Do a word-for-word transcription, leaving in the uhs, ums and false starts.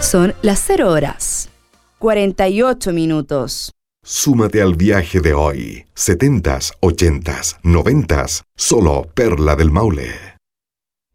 Son las cero horas, cuarenta y ocho minutos. Súmate al viaje de hoy. setentas, ochentas, noventas. Solo Perla del Maule.